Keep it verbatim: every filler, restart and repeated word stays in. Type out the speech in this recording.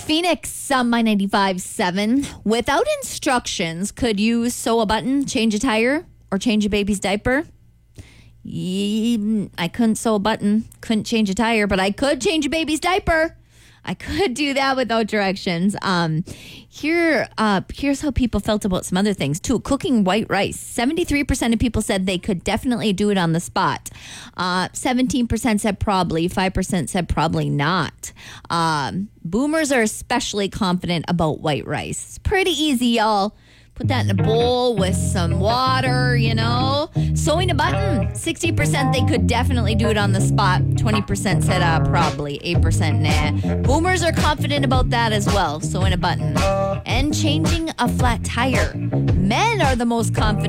Phoenix on my ninety-five point seven. Without instructions, could you sew a button, change a tire, or change a baby's diaper? Ye- I couldn't sew a button, couldn't change a tire, but I could change a baby's diaper. I could do that without directions. Um, here, uh, here's how people felt about some other things too. Cooking white rice. seventy-three percent of people said they could definitely do it on the spot. Uh, seventeen percent said probably. five percent said probably not. Um, boomers are especially confident about white rice. It's pretty easy, y'all. Put that in a bowl with some water, you know. Sewing a button. sixty percent they could definitely do it on the spot. twenty percent said uh, probably. eight percent nah. Boomers are confident about that as well. Sewing a button. And changing a flat tire. Men are the most confident